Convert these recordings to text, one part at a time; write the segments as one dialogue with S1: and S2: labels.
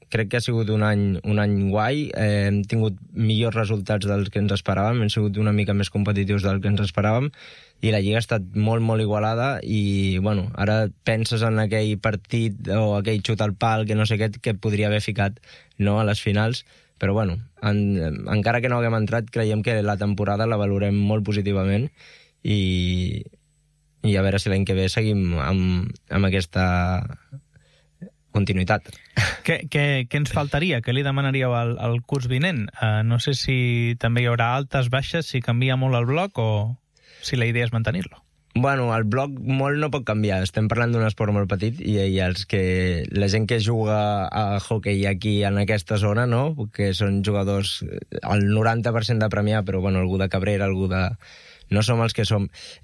S1: crec que ha sigut un any guai, hem tingut millors resultats dels que ens esperàvem, hem sigut una mica més competitius del que ens esperàvem, i la Lliga ha estat molt, molt igualada, i bueno, ara penses en aquell partit o aquell xut al pal que no sé què, que podria haver ficat, no, a les finals, però bueno, encara que no haguem entrat, creiem que la temporada la valorem molt positivament, i a veure si l'any que ve seguim amb aquesta continuïtat.
S2: Què ens faltaria? Què li demanaríeu al curs vinent? No sé si també hi haurà altes, baixes, si canvia molt el bloc o si la idea és mantenir-lo.
S1: Bueno, el bloc molt no pot canviar. Estem parlant d'un esport molt petit i la gent que juga a hoquei aquí en aquesta zona, no? Que són jugadors, el 90% de Premià, però bueno, algú de Cabrera, algú de... No som els que som.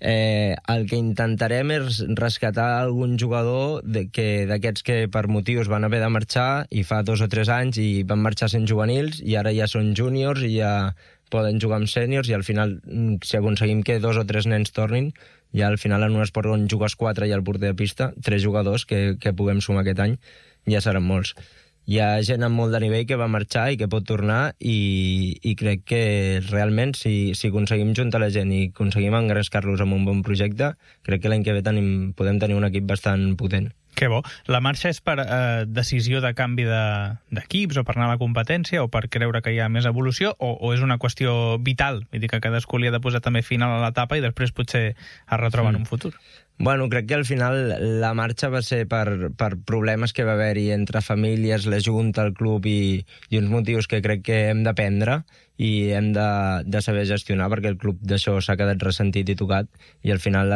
S1: El que intentarem és rescatar algun jugador d'aquests que per motius van haver de marxar i fa 2 o 3 anys i van marxar sent juvenils i ara ja són júniors i ja poden jugar amb sèniors, i al final, si aconseguim que 2 o 3 nens tornin, ja al final en un esport on jugues 4 i el porter de pista, 3 jugadors que puguem sumar aquest any, ja seran molts. Hi ha gent amb molt de nivell que va marxar i que pot tornar, i crec que realment si aconseguim juntar la gent i aconseguim engrescar-los amb un bon projecte, crec que l'any que ve podem tenir un equip bastant potent.
S2: Que bo. La marxa és per decisió de canvi d'equips o per anar a la competència o per creure que hi ha més evolució o és una qüestió vital? Vull dir que cadascú li ha de posar també final a l'etapa i després potser es retroba en un futur.
S1: Bueno, crec que al final la marxa va ser per problemes que va haver-hi entre famílies, la Junta, el club i uns motius que crec que hem d'aprendre i hem de saber gestionar, perquè el club d'això s'ha quedat ressentit i tocat, i al final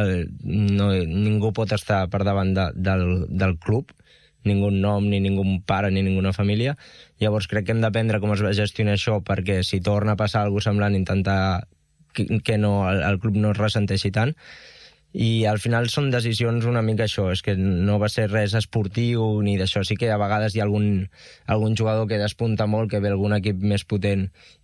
S1: ningú pot estar per davant del club, ningú nom, ni ningú pare, ni ninguna família. Llavors crec que hem d'aprendre com es va gestionar això, perquè si torna a passar alguna cosa semblant, intentar que el club no es ressenteixi tant. I al final són decisions una mica això, és que no va ser res esportiu ni d'això. Sí que a vegades hi ha algun jugador que despunta molt, que ve algun equip més potent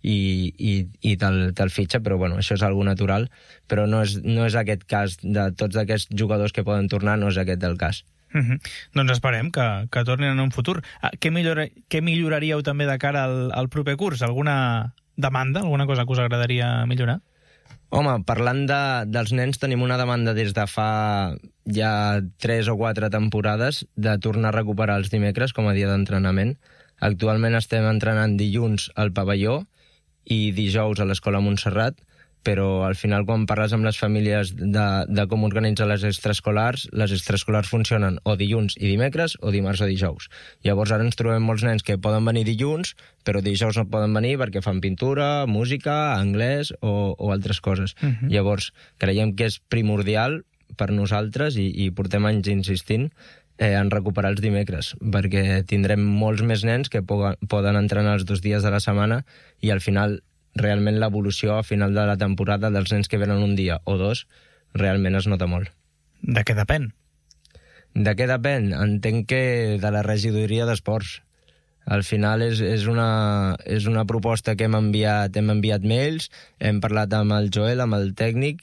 S1: i te'l fitxa, però bueno, això és algo natural, però no és aquest cas de tots aquests jugadors que poden tornar, no és aquest el cas.
S2: Doncs esperem que tornin en un futur. Què milloraríeu també de cara al proper curs? Alguna demanda, alguna cosa que us agradaria millorar?
S1: Home, parlant dels nens, tenim una demanda des de fa ja 3 o 4 temporades de tornar a recuperar els dimecres com a dia d'entrenament. Actualment estem entrenant dilluns al pavelló i dijous a l'Escola Montserrat, però al final quan parles amb les famílies de com organitzar les extraescolars funcionen o dilluns i dimecres o dimarts o dijous. Llavors ara ens trobem molts nens que poden venir dilluns, però dijous no poden venir perquè fan pintura, música, anglès o altres coses. Llavors creiem que és primordial per nosaltres, i portem anys insistint, en recuperar els dimecres, perquè tindrem molts més nens que poden entrenar els 2 dies de la setmana, i al final realment l'evolució a final de la temporada dels nens que venen un dia o 2 realment es nota molt.
S2: De què depèn?
S1: De què depèn? Entenc que de la regidoria d'esports. Al final és una proposta que hem enviat mails, hem parlat amb el Joel, amb el tècnic,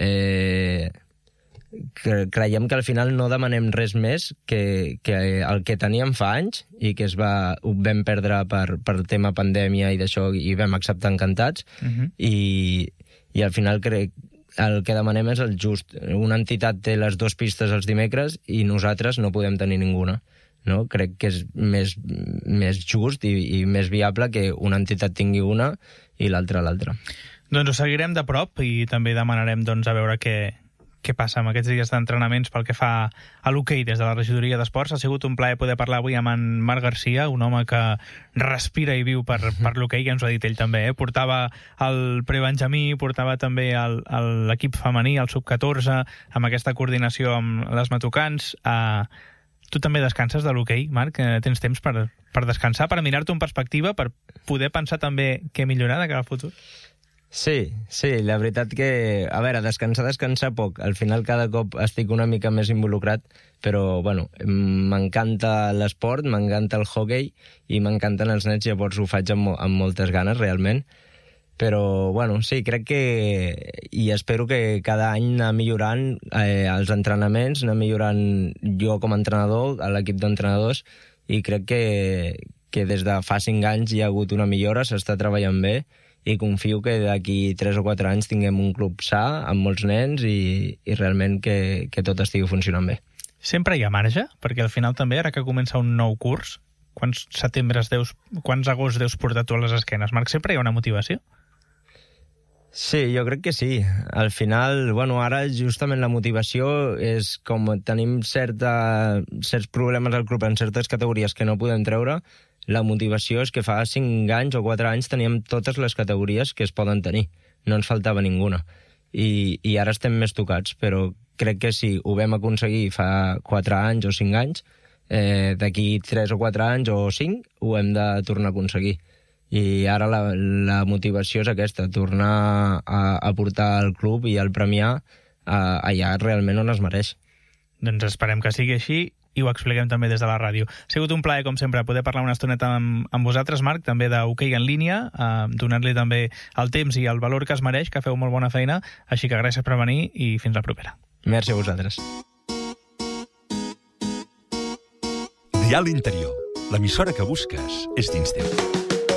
S1: creiem que al final no demanem res més que el que teníem fa anys i que ho vam perdre per tema pandèmia i d'això, i vam acceptar encantats, i al final el que demanem és el just. Una entitat té les 2 pistes els dimecres i nosaltres no podem tenir ninguna, no? Crec que és més just i més viable que una entitat tingui una i l'altra.
S2: Doncs ho seguirem de prop i també demanarem a veure què passa amb aquests dies d'entrenaments pel que fa a l'hoquei des de la regidoria d'esports. Ha sigut un plaer poder parlar avui amb en Marc Garcia, un home que respira i viu per l'hoquei, ja ens ho ha dit ell també. Portava el prebenjamí, portava també l'equip femení, el sub-14, amb aquesta coordinació amb les matocans. Tu també descanses de l'hoquei, Marc? Tens temps per descansar, per mirar-te en perspectiva, per poder pensar també què millorar de cara al futur?
S1: Sí, la veritat que, a veure, descansar poc. Al final cada cop estic una mica més involucrat, però, bueno, m'encanta l'esport, m'encanta el hoquei i m'encanten els nets, llavors ho faig amb moltes ganes, realment. Però, bueno, sí, crec que, i espero que cada any anar millorant els entrenaments, anar millorant jo com a entrenador, a l'equip d'entrenadors, i crec que des de fa 5 anys hi ha hagut una millora, s'està treballant bé, i confio que d'aquí 3 o 4 anys tinguem un club sa, amb molts nens, i realment que tot estigui funcionant bé.
S2: Sempre hi ha marge? Perquè al final també, ara que comença un nou curs, quants agost deus portar tu a les esquenes? Marc, sempre hi ha una motivació?
S1: Sí, jo crec que sí. Al final, ara justament la motivació és com tenim certs problemes al club en certes categories que no podem treure, la motivació és que fa 5 anys o 4 anys teníem totes les categories que es poden tenir. No ens faltava ninguna. I ara estem més tocats, però crec que si ho vam aconseguir fa 4 anys o 5 anys, d'aquí 3 o 4 anys o 5 ho hem de tornar a aconseguir. I ara la motivació és aquesta, tornar a portar el club i el premiar allà realment on es mereix.
S2: Doncs esperem que sigui així i ho expliquem també des de la ràdio. Ha sigut un plaer, com sempre, poder parlar una estoneta amb vosaltres, Marc, també d'hoquei en línia, donant-li també el temps i el valor que es mereix, que feu molt bona feina, així que gràcies per venir i fins la propera.
S1: Merci a vosaltres.
S3: Dial Interior, l'emissora que busques és dins teu.